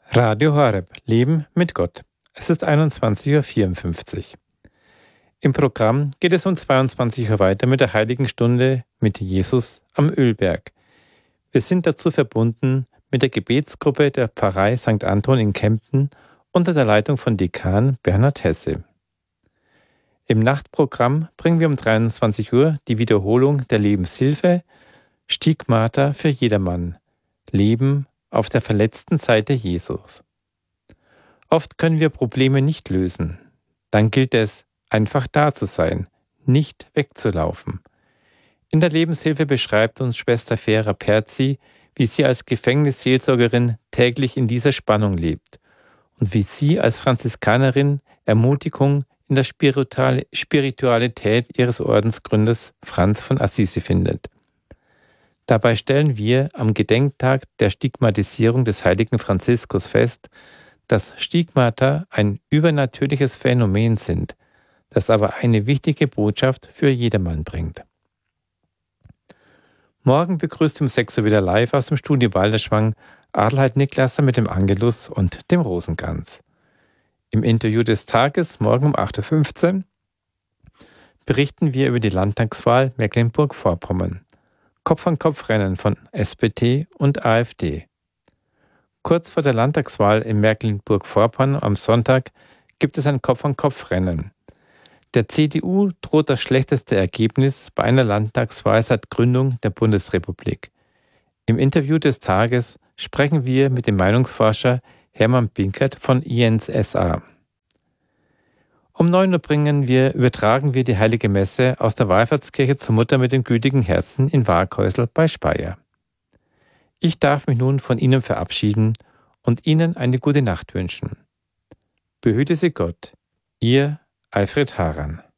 Radio Horeb, Leben mit Gott. Es ist 21:54 Uhr. Im Programm geht es um 22 Uhr weiter mit der Heiligen Stunde mit Jesus am Ölberg. Wir sind dazu verbunden mit der Gebetsgruppe der Pfarrei St. Anton in Kempten unter der Leitung von Dekan Bernhard Hesse. Im Nachtprogramm bringen wir um 23 Uhr die Wiederholung der Lebenshilfe Stigmata für jedermann. Leben auf der verletzten Seite Jesus. Oft können wir Probleme nicht lösen. Dann gilt es, einfach da zu sein, nicht wegzulaufen. In der Lebenshilfe beschreibt uns Schwester Vera Perzi, wie sie als Gefängnisseelsorgerin täglich in dieser Spannung lebt und wie sie als Franziskanerin Ermutigung in der Spiritualität ihres Ordensgründers Franz von Assisi findet. Dabei stellen wir am Gedenktag der Stigmatisierung des heiligen Franziskus fest, dass Stigmata ein übernatürliches Phänomen sind, das aber eine wichtige Botschaft für jedermann bringt. Morgen begrüßt um 6 Uhr wieder live aus dem Studio Balderschwang Adelheid Niklasser mit dem Angelus und dem Rosenkranz. Im Interview des Tages, morgen um 8:15 Uhr, berichten wir über die Landtagswahl Mecklenburg-Vorpommern. Kopf-an-Kopf-Rennen von SPD und AfD. Kurz vor der Landtagswahl in Mecklenburg-Vorpommern am Sonntag gibt es ein Kopf-an-Kopf-Rennen. Der CDU droht das schlechteste Ergebnis bei einer Landtagswahl seit Gründung der Bundesrepublik. Im Interview des Tages sprechen wir mit dem Meinungsforscher Hermann Binkert von INSA. Um 9 Uhr übertragen wir die Heilige Messe aus der Wallfahrtskirche zur Mutter mit dem gütigen Herzen in Waaghäusl bei Speyer. Ich darf mich nun von Ihnen verabschieden und Ihnen eine gute Nacht wünschen. Behüte Sie Gott, Ihr Alfred Haran.